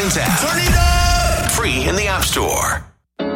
Tunes app. Turn it up! Free in the App Store.